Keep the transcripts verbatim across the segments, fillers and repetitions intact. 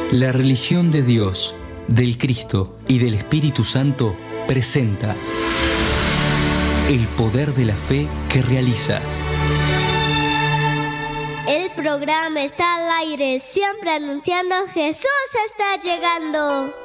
La religión de Dios, del Cristo y del Espíritu Santo presenta el poder de la fe que realiza. El programa está al aire, siempre anunciando Jesús está llegando.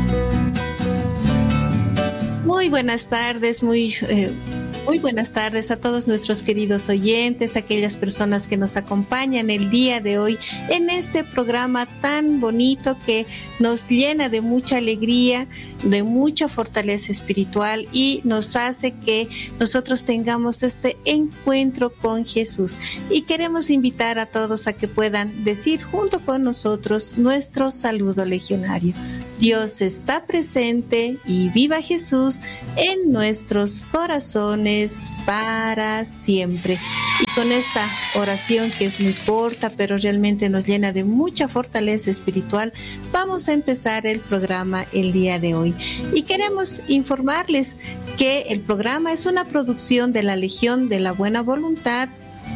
Muy buenas tardes, muy... Eh... Muy buenas tardes a todos nuestros queridos oyentes, aquellas personas que nos acompañan el día de hoy en este programa tan bonito que nos llena de mucha alegría, de mucha fortaleza espiritual y nos hace que nosotros tengamos este encuentro con Jesús. Y queremos invitar a todos a que puedan decir junto con nosotros nuestro saludo legionario. Dios está presente y viva Jesús en nuestros corazones para siempre. Y con esta oración que es muy corta, pero realmente nos llena de mucha fortaleza espiritual, vamos a empezar el programa el día de hoy. Y queremos informarles que el programa es una producción de la Legión de la Buena Voluntad,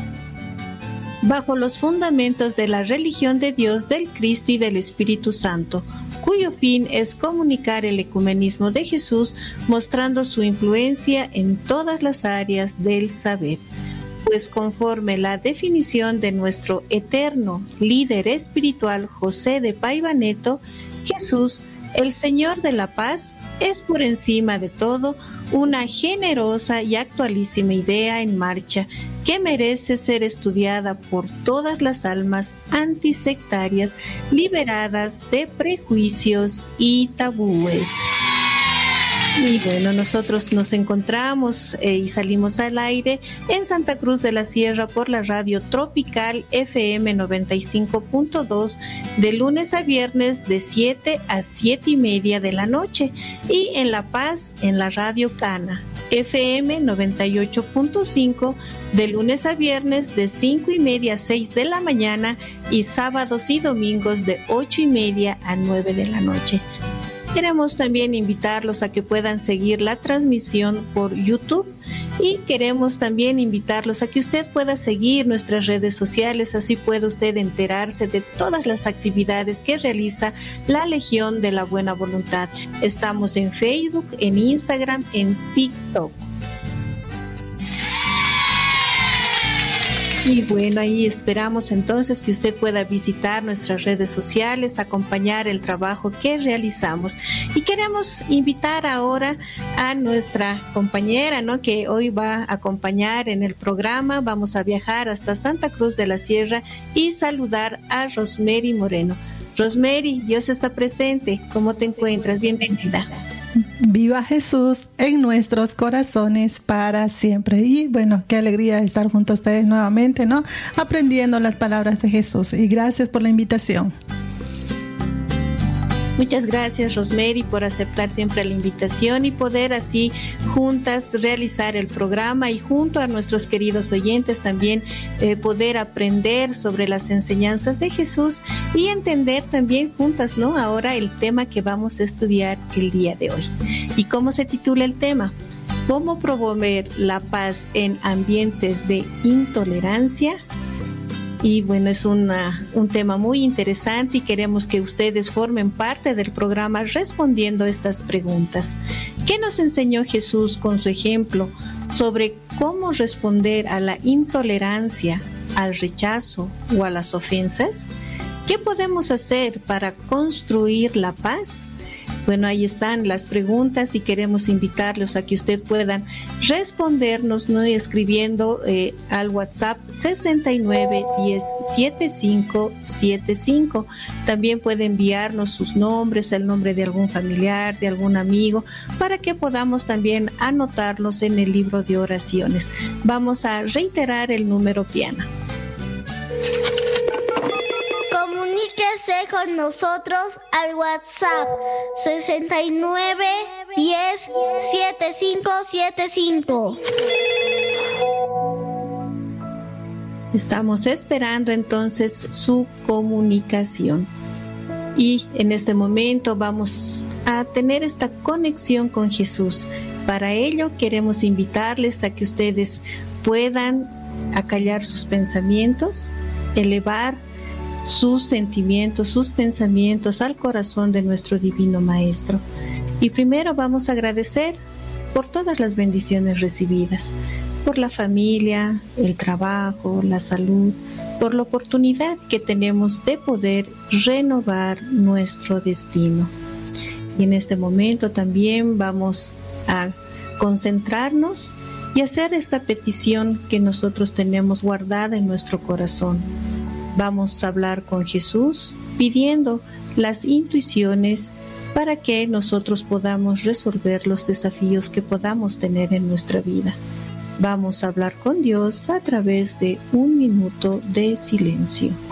bajo los fundamentos de la religión de Dios, del Cristo y del Espíritu Santo, cuyo fin es comunicar el ecumenismo de Jesús, mostrando su influencia en todas las áreas del saber. Pues conforme la definición de nuestro eterno líder espiritual José de Paiva Neto, Jesús, el Señor de la Paz, es por encima de todo una generosa y actualísima idea en marcha que merece ser estudiada por todas las almas antisectarias liberadas de prejuicios y tabúes. Y bueno, nosotros nos encontramos eh, y salimos al aire en Santa Cruz de la Sierra por la radio Tropical F M noventa y cinco punto dos de lunes a viernes de siete a siete y media de la noche, y en La Paz en la radio Cana F M noventa y ocho punto cinco de lunes a viernes de cinco y media a seis de la mañana y sábados y domingos de ocho y media a nueve de la noche. Queremos también invitarlos a que puedan seguir la transmisión por YouTube y queremos también invitarlos a que usted pueda seguir nuestras redes sociales, así puede usted enterarse de todas las actividades que realiza la Legión de la Buena Voluntad. Estamos en Facebook, en Instagram, en TikTok. Y bueno, ahí esperamos entonces que usted pueda visitar nuestras redes sociales, acompañar el trabajo que realizamos. Y queremos invitar ahora a nuestra compañera, ¿no?, que hoy va a acompañar en el programa. Vamos a viajar hasta Santa Cruz de la Sierra y saludar a Rosemary Moreno. Rosemary, Dios está presente. ¿Cómo te encuentras? Bienvenida. Viva Jesús en nuestros corazones para siempre. Y bueno, qué alegría estar junto a ustedes nuevamente, ¿no? Aprendiendo las palabras de Jesús. Y gracias por la invitación. Muchas gracias, Rosemary, por aceptar siempre la invitación y poder así juntas realizar el programa y junto a nuestros queridos oyentes también eh, poder aprender sobre las enseñanzas de Jesús y entender también juntas, ¿no?, ahora el tema que vamos a estudiar el día de hoy. ¿Y cómo se titula el tema? ¿Cómo promover la paz en ambientes de intolerancia? Y bueno, es una, un tema muy interesante y queremos que ustedes formen parte del programa respondiendo estas preguntas. ¿Qué nos enseñó Jesús con su ejemplo sobre cómo responder a la intolerancia, al rechazo o a las ofensas? ¿Qué podemos hacer para construir la paz? Bueno, ahí están las preguntas y queremos invitarlos a que ustedes puedan respondernos, ¿no?, escribiendo eh, al WhatsApp sesenta y nueve diez setenta y cinco setenta y cinco. También puede enviarnos sus nombres, el nombre de algún familiar, de algún amigo, para que podamos también anotarlos en el libro de oraciones. Vamos a reiterar el número, Piana. Comuníquese con nosotros al WhatsApp sesenta y nueve diez setenta y cinco setenta y cinco. Estamos esperando entonces su comunicación. Y en este momento vamos a tener esta conexión con Jesús. Para ello queremos invitarles a que ustedes puedan acallar sus pensamientos, elevar sus sentimientos, sus pensamientos al corazón de nuestro Divino Maestro. Y primero vamos a agradecer por todas las bendiciones recibidas, por la familia, el trabajo, la salud, por la oportunidad que tenemos de poder renovar nuestro destino. Y en este momento también vamos a concentrarnos y hacer esta petición que nosotros tenemos guardada en nuestro corazón. Vamos a hablar con Jesús pidiendo las intuiciones para que nosotros podamos resolver los desafíos que podamos tener en nuestra vida. Vamos a hablar con Dios a través de un minuto de silencio.